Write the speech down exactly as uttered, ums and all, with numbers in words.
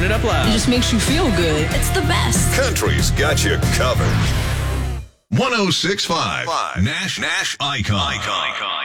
turn it up loud. It just makes you feel good. It's the best. Country's got you covered. one oh six point five Nash Nash Icon. Icon.